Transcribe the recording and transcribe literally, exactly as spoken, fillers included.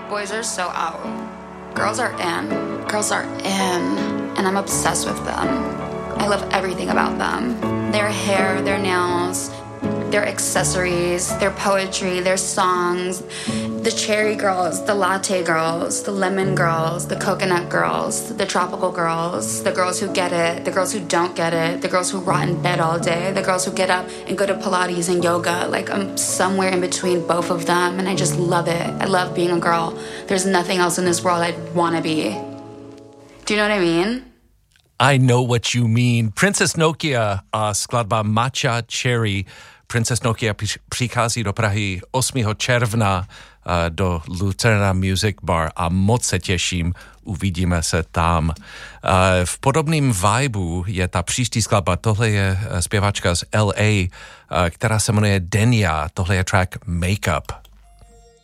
Boys are so out. Girls are in. Girls are in. And I'm obsessed with them. I love everything about them. Their hair, their nails, their accessories, their poetry, their songs, the cherry girls, the latte girls, the lemon girls, the coconut girls, the tropical girls, the girls who get it, the girls who don't get it, the girls who rot in bed all day, the girls who get up and go to Pilates and yoga. Like, I'm somewhere in between both of them, and I just love it. I love being a girl. There's nothing else in this world I'd want to be. Do you know what I mean? I know what you mean. Princess Nokia a skladba Matcha Cherry. Princess Nokia přichází do Prahy osmého června do Lucerna Music Bar a moc se těším, uvidíme se tam. V podobném vibu je ta příští skladba, tohle je zpěvačka z L A, která se jmenuje Denia, tohle je track Make Up.